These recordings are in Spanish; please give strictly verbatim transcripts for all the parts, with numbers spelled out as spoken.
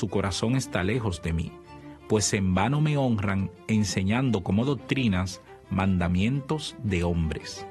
su corazón está lejos de mí, pues en vano me honran enseñando como doctrinas mandamientos de hombres.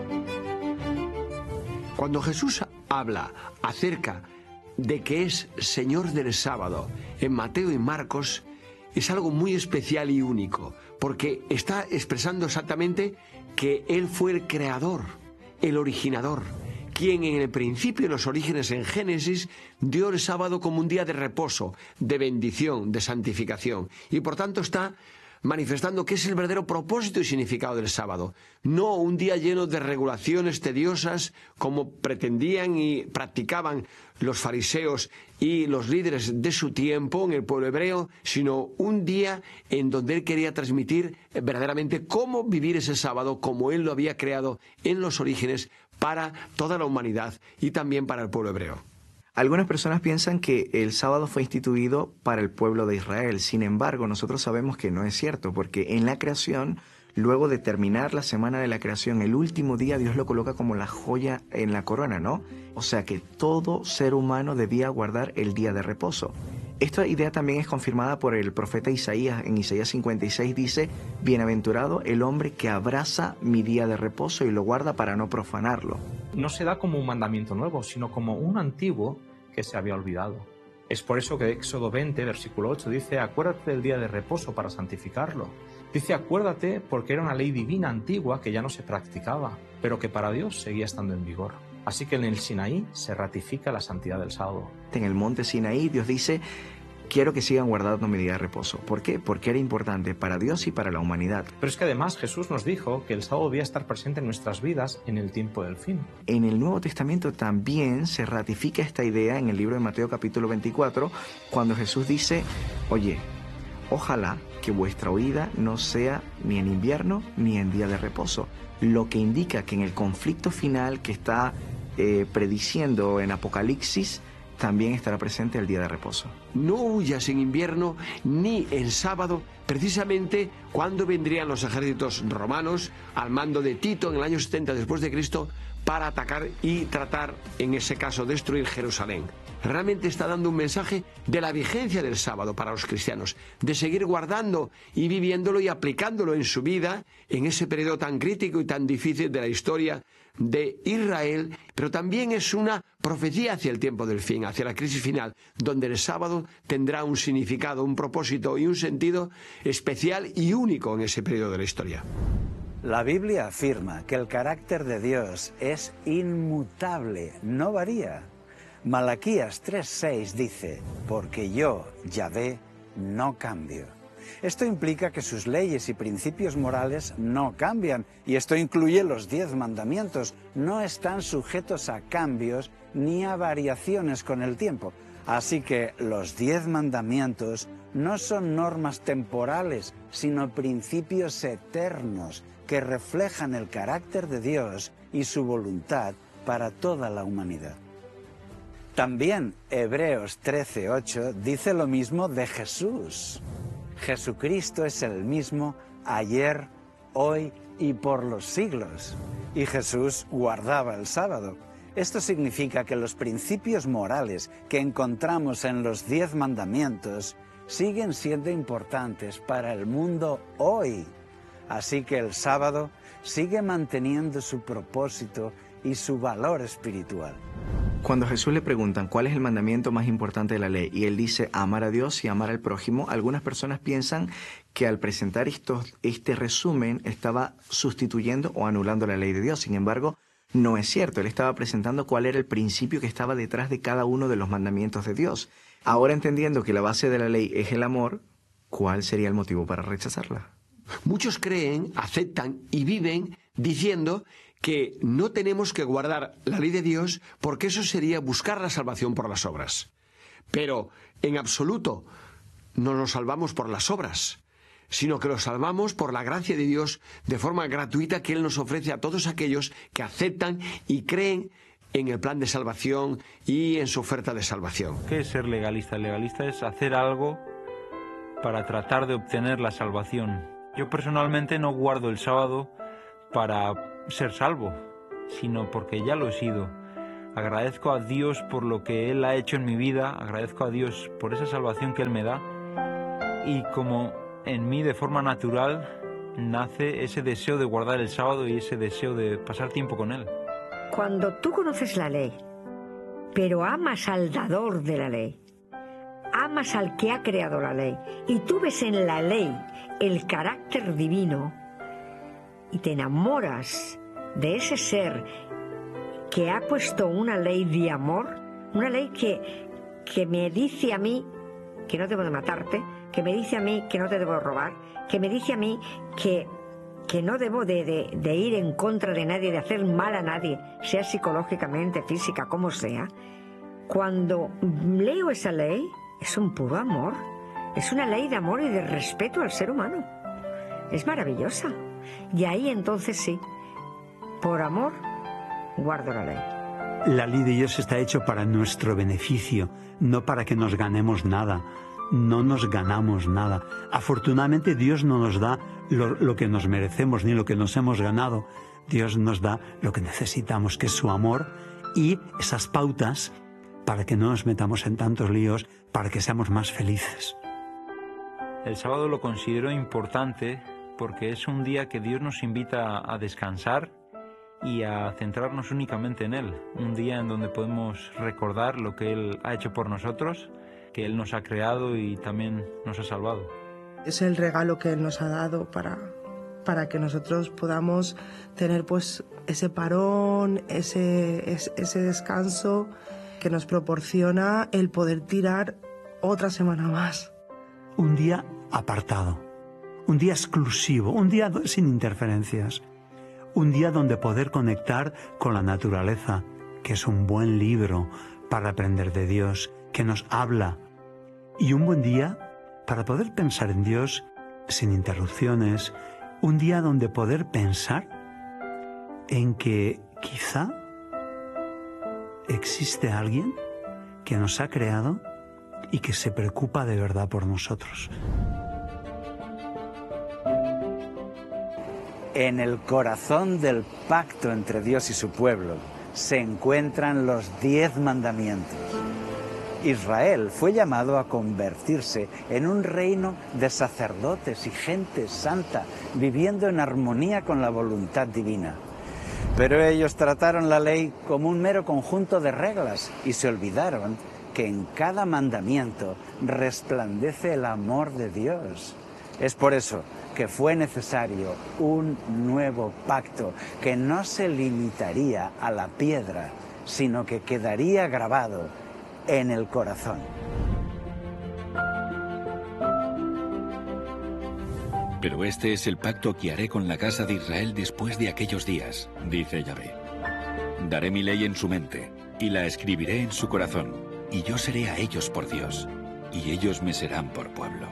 Cuando Jesús habla acerca de que es Señor del sábado en Mateo y Marcos, es algo muy especial y único, porque está expresando exactamente que Él fue el creador, el originador, quien en el principio, en los orígenes, en Génesis, dio el sábado como un día de reposo, de bendición, de santificación, y por tanto está manifestando que es el verdadero propósito y significado del sábado, no un día lleno de regulaciones tediosas como pretendían y practicaban los fariseos y los líderes de su tiempo en el pueblo hebreo, sino un día en donde él quería transmitir verdaderamente cómo vivir ese sábado como él lo había creado en los orígenes para toda la humanidad y también para el pueblo hebreo. Algunas personas piensan que el sábado fue instituido para el pueblo de Israel. Sin embargo, nosotros sabemos que no es cierto, porque en la creación, luego de terminar la semana de la creación, el último día Dios lo coloca como la joya en la corona, ¿no? O sea que todo ser humano debía guardar el día de reposo. Esta idea también es confirmada por el profeta Isaías. En Isaías cincuenta y seis dice: bienaventurado el hombre que abraza mi día de reposo y lo guarda para no profanarlo. No se da como un mandamiento nuevo, sino como un antiguo que se había olvidado. Es por eso que Éxodo veinte, versículo ocho, dice: acuérdate del día de reposo para santificarlo. Dice acuérdate porque era una ley divina antigua que ya no se practicaba, pero que para Dios seguía estando en vigor. Así que en el Sinaí se ratifica la santidad del sábado. En el monte Sinaí Dios dice: quiero que sigan guardando mi día de reposo. ¿Por qué? Porque era importante para Dios y para la humanidad. Pero es que además Jesús nos dijo que el sábado debía estar presente en nuestras vidas en el tiempo del fin. En el Nuevo Testamento también se ratifica esta idea en el libro de Mateo capítulo veinticuatro, cuando Jesús dice: oye, ojalá que vuestra huida no sea ni en invierno ni en día de reposo. Lo que indica que en el conflicto final que está eh, prediciendo en Apocalipsis, también estará presente el día de reposo. No huyas en invierno ni en sábado, precisamente cuando vendrían los ejércitos romanos al mando de Tito en el año setenta después de Cristo para atacar y tratar, en ese caso, destruir Jerusalén. Realmente está dando un mensaje de la vigencia del sábado para los cristianos, de seguir guardando y viviéndolo y aplicándolo en su vida en ese periodo tan crítico y tan difícil de la historia de Israel, pero también es una profecía hacia el tiempo del fin, hacia la crisis final, donde el sábado tendrá un significado, un propósito y un sentido especial y único en ese periodo de la historia. La Biblia afirma que el carácter de Dios es inmutable, no varía. Malaquías tres seis dice: porque yo, Yahvé, no cambio. Esto implica que sus leyes y principios morales no cambian, y esto incluye los diez mandamientos. No están sujetos a cambios ni a variaciones con el tiempo. Así que los diez mandamientos no son normas temporales, sino principios eternos que reflejan el carácter de Dios y su voluntad para toda la humanidad. También Hebreos trece ocho dice lo mismo de Jesús. Jesucristo es el mismo ayer, hoy y por los siglos. Y Jesús guardaba el sábado. Esto significa que los principios morales que encontramos en los diez mandamientos siguen siendo importantes para el mundo hoy. Así que el sábado sigue manteniendo su propósito y su valor espiritual. Cuando a Jesús le preguntan cuál es el mandamiento más importante de la ley y él dice amar a Dios y amar al prójimo, algunas personas piensan que al presentar estos, este resumen estaba sustituyendo o anulando la ley de Dios. Sin embargo, no es cierto. Él estaba presentando cuál era el principio que estaba detrás de cada uno de los mandamientos de Dios. Ahora, entendiendo que la base de la ley es el amor, ¿cuál sería el motivo para rechazarla? Muchos creen, aceptan y viven diciendo que no tenemos que guardar la ley de Dios porque eso sería buscar la salvación por las obras. Pero en absoluto no nos salvamos por las obras, sino que los salvamos por la gracia de Dios de forma gratuita que Él nos ofrece a todos aquellos que aceptan y creen en el plan de salvación y en su oferta de salvación. ¿Qué es ser legalista? El legalista es hacer algo para tratar de obtener la salvación. Yo personalmente no guardo el sábado para ser salvo, sino porque ya lo he sido. agradezco a Dios por lo que Él ha hecho en mi vida, agradezco a Dios por esa salvación que Él me da, y como en mí de forma natural nace ese deseo de guardar el sábado y ese deseo de pasar tiempo con Él. Cuando tú conoces la ley, pero amas al dador de la ley, amas al que ha creado la ley, y tú ves en la ley el carácter divino, y te enamoras de ese ser que ha puesto una ley de amor, una ley que, que me dice a mí que no debo de matarte, que me dice a mí que no te debo robar, que me dice a mí que, que no debo de, de, de ir en contra de nadie, de hacer mal a nadie, sea psicológicamente, física, como sea. Cuando leo esa ley, es un puro amor, es una ley de amor y de respeto al ser humano. Es maravillosa. Y ahí entonces sí, por amor, guardo la ley. La ley de Dios está hecha para nuestro beneficio, no para que nos ganemos nada. No nos ganamos nada. Afortunadamente Dios no nos da lo, lo que nos merecemos ni lo que nos hemos ganado. Dios nos da lo que necesitamos, que es su amor y esas pautas para que no nos metamos en tantos líos, para que seamos más felices. El sábado lo considero importante porque es un día que Dios nos invita a descansar y a centrarnos únicamente en Él. Un día en donde podemos recordar lo que Él ha hecho por nosotros, que Él nos ha creado y también nos ha salvado. Es el regalo que Él nos ha dado para, para que nosotros podamos tener pues ese parón, ese, ese, ese descanso que nos proporciona el poder tirar otra semana más. Un día apartado, un día exclusivo, un día sin interferencias, un día donde poder conectar con la naturaleza, que es un buen libro para aprender de Dios, que nos habla, y un buen día para poder pensar en Dios sin interrupciones, un día donde poder pensar en que quizá existe alguien que nos ha creado y que se preocupa de verdad por nosotros. En el corazón del pacto entre Dios y su pueblo se encuentran los diez mandamientos. Israel fue llamado a convertirse en un reino de sacerdotes y gente santa, viviendo en armonía con la voluntad divina. Pero ellos trataron la ley como un mero conjunto de reglas y se olvidaron que en cada mandamiento resplandece el amor de Dios. Es por eso que fue necesario un nuevo pacto que no se limitaría a la piedra, sino que quedaría grabado en el corazón. Pero este es el pacto que haré con la casa de Israel después de aquellos días, dice Yahvé. Daré mi ley en su mente y la escribiré en su corazón, y yo seré a ellos por Dios, y ellos me serán por pueblo.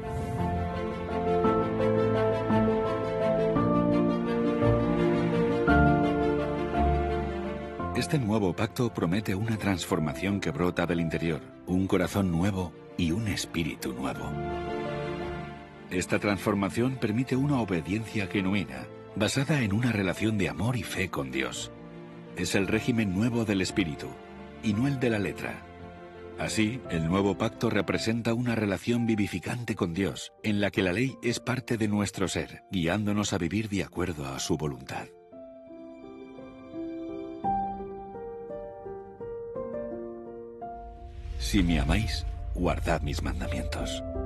Este nuevo pacto promete una transformación que brota del interior, un corazón nuevo y un espíritu nuevo. Esta transformación permite una obediencia genuina, basada en una relación de amor y fe con Dios. Es el régimen nuevo del espíritu, y no el de la letra. Así, el nuevo pacto representa una relación vivificante con Dios, en la que la ley es parte de nuestro ser, guiándonos a vivir de acuerdo a su voluntad. Si me amáis, guardad mis mandamientos.